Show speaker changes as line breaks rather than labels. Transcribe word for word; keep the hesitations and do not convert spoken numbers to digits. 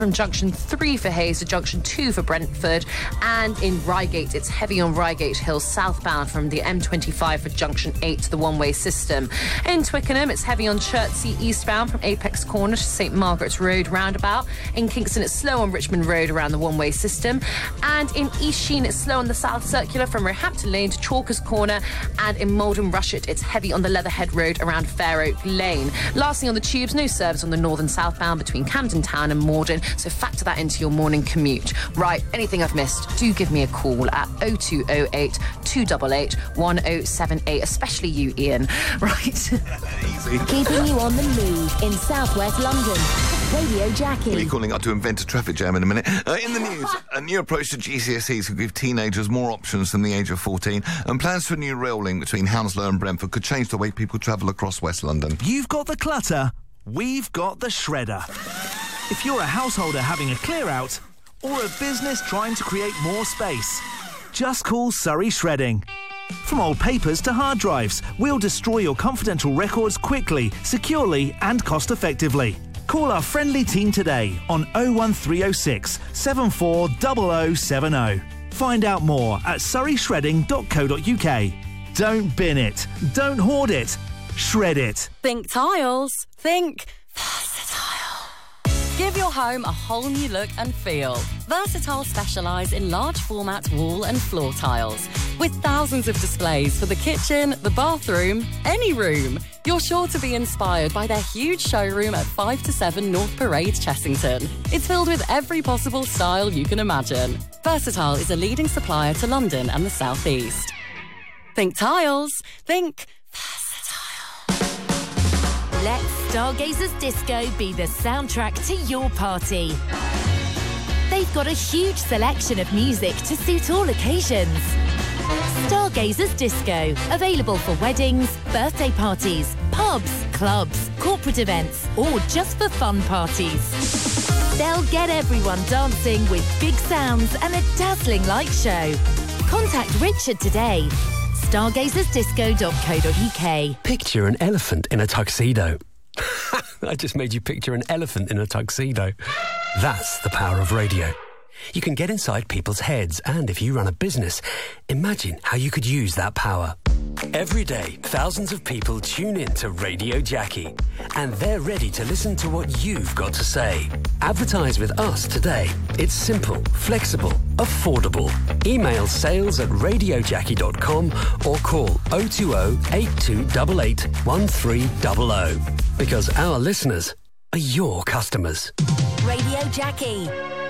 from junction three for Hayes to junction two for Brentford, and in Reigate it's heavy on Reigate Hill southbound from the M twenty-five for junction eight to the one-way system. In Twickenham it's heavy on Chertsey eastbound from Apex Corner to St Margaret's Road roundabout. In Kingston it's slow on Richmond Road around the one-way system, and in East Sheen it's slow on the South Circular from Roehampton Lane to Chalkers Corner, and in Malden Rushet it's heavy on the Leatherhead Road around Fair Oak Lane. Lastly, on the tubes, no service on the northern southbound between Camden Town and Morden, so factor that into your morning commute. Right, anything I've missed, do give me a call at oh two oh eight, two eight eight, one oh seven eight, especially you, Ian. Right.
Easy.
Keeping you on the move in southwest London. Radio Jackie.
We're calling up to invent a traffic jam in a minute. Uh, in the news, a new approach to G C S Es could give teenagers more options than the age of fourteen, and plans for a new rail link between Hounslow and Brentford could change the way people travel across West London.
You've got the clutter, we've got the shredder. If you're a householder having a clear out, or a business trying to create more space, just call Surrey Shredding. From old papers to hard drives, we'll destroy your confidential records quickly, securely and cost-effectively. Call our friendly team today on oh one three oh six, seven four zero zero seven oh. Find out more at surrey shredding dot co dot uk. Don't bin it, don't hoard it, shred it.
Think tiles, think Versatile. Give your home a whole new look and feel. Versatile specialise in large format wall and floor tiles, with thousands of displays for the kitchen, the bathroom, any room. You're sure to be inspired by their huge showroom at five to seven North Parade, Chessington. It's filled with every possible style you can imagine. Versatile is a leading supplier to London and the South East. Think tiles, think Versatile.
Let Stargazers Disco be the soundtrack to your party. They've got a huge selection of music to suit all occasions. Stargazers Disco, available for weddings, birthday parties, pubs, clubs, corporate events, or just for fun parties. They'll get everyone dancing with big sounds and a dazzling light show. Contact Richard today. stargazers disco dot co dot uk.
Picture an elephant in a tuxedo. I just made you picture an elephant in a tuxedo. That's the power of radio. You can get inside people's heads, and if you run a business, imagine how you could use that power. Every day, thousands of people tune in to Radio Jackie, and they're ready to listen to what you've got to say. Advertise with us today. It's simple, flexible, affordable. Email sales at radio jackie dot com or call oh two oh, eight two eight eight, one three zero zero. Because our listeners are your customers.
Radio Jackie.